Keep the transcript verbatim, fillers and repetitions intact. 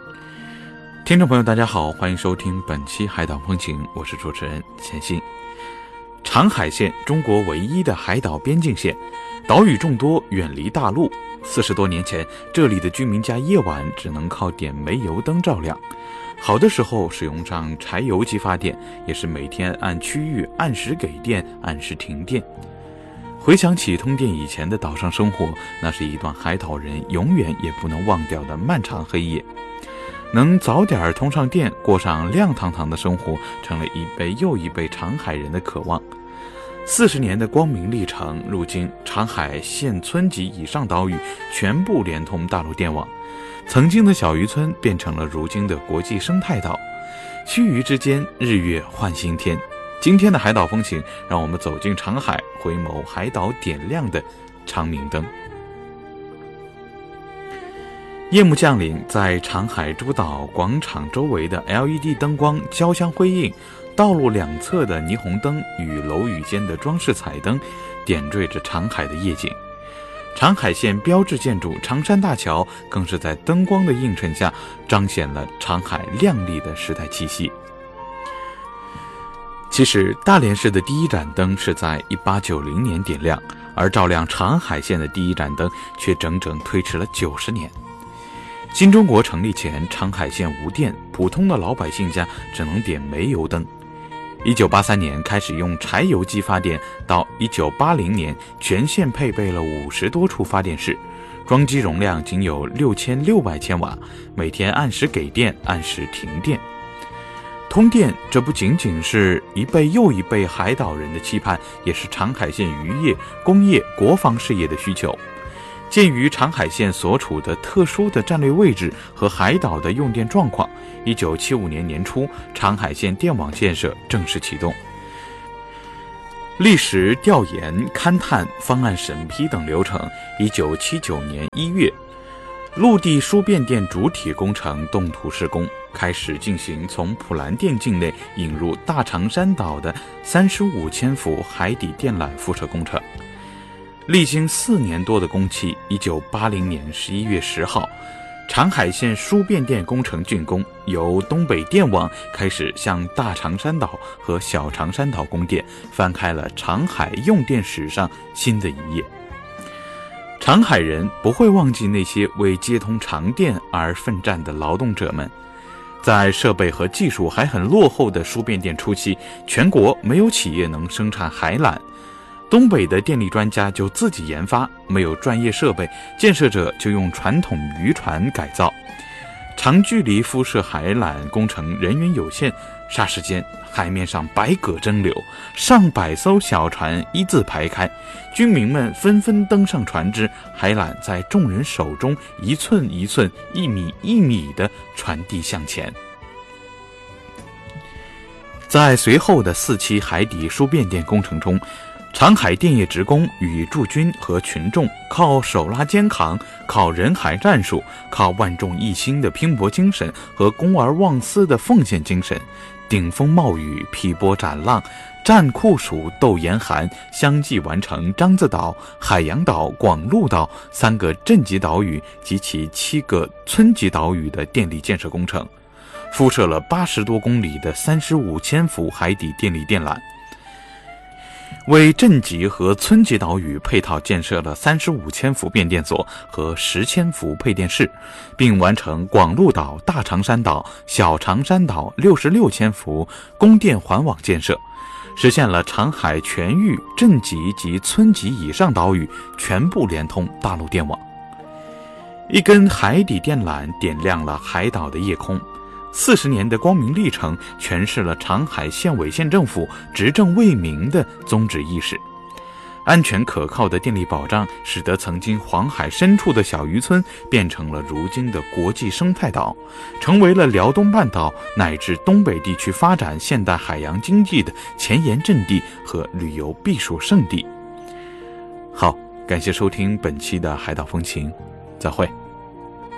听众朋友大家好，欢迎收听本期海岛风情，我是主持人钱鑫。长海县，中国唯一的海岛边境线，岛屿众多，远离大陆。四十多年前，这里的居民家夜晚只能靠点煤油灯照亮，好的时候使用上柴油机发电，也是每天按区域按时给电，按时停电。回想起通电以前的岛上生活，那是一段海岛人永远也不能忘掉的漫长黑夜。能早点通上电，过上亮堂堂的生活，成了一辈又一辈长海人的渴望。四十年的光明历程，如今长海县村级以上岛屿全部连通大陆电网，曾经的小渔村变成了如今的国际生态岛。须臾之间，日月换新天。今天的海岛风情，让我们走进长海，回眸海岛点亮的长明灯。夜幕降临，在长海诸岛广场周围的 L E D 灯光交相辉映，道路两侧的霓虹灯与楼宇间的装饰彩灯点缀着长海的夜景。长海县标志建筑长山大桥更是在灯光的映衬下，彰显了长海亮丽的时代气息。其实大连市的第一盏灯是在一八九零年点亮，而照亮长海县的第一盏灯却整整推迟了九十年。新中国成立前，长海县无电，普通的老百姓家只能点煤油灯。一九八三年开始用柴油机发电，到一九八零年，全县配备了五十多处发电室，装机容量仅有六千六百千瓦，每天按时给电，按时停电。通电，这不仅仅是一辈又一辈海岛人的期盼，也是长海县渔业、工业、国防事业的需求。鉴于长海县所处的特殊的战略位置和海岛的用电状况，一九七五年年初，长海县电网建设正式启动。历时调研、勘探、方案审批等流程，一九七九年一月，陆地输变电主体工程动土施工，开始进行从普兰店境内引入大长山岛的三十五千伏海底电缆辐射工程。历经四年多的工期，一九八零年十一月十号，长海县输变电工程竣工，由东北电网开始向大长山岛和小长山岛供电，翻开了长海用电史上新的一页。长海人不会忘记那些为接通长电而奋战的劳动者们。在设备和技术还很落后的输变电初期，全国没有企业能生产海缆。东北的电力专家就自己研发，没有专业设备，建设者就用传统渔船改造。长距离辐射海缆工程人员有限，霎时间海面上百舸争流，上百艘小船一字排开，军民们纷纷登上船只，海缆在众人手中一寸一寸、一米一米地传递向前。在随后的四期海底输变电工程中，长海电业职工与驻军和群众靠手拉肩扛，靠人海战术，靠万众一心的拼搏精神和公而忘私的奉献精神，顶风冒雨，劈波斩浪，战酷暑，斗严寒，相继完成獐子岛、海洋岛、广鹿岛三个镇级岛屿及其七个村级岛屿的电力建设工程，敷设了八十多公里的三十五千伏海底电力电缆，为镇级和村级岛屿配套建设了三十五千伏变电所和十千伏配电室，并完成广鹿岛、大长山岛、小长山岛六十六千伏供电环网建设，实现了长海全域镇级及村级以上岛屿全部连通大陆电网。一根海底电缆点亮了海岛的夜空。四十年的光明历程诠释了长海县委县政府执政为民的宗旨意识。安全可靠的电力保障，使得曾经黄海深处的小渔村变成了如今的国际生态岛，成为了辽东半岛乃至东北地区发展现代海洋经济的前沿阵地和旅游避暑胜地。好，感谢收听本期的海岛风情，再会。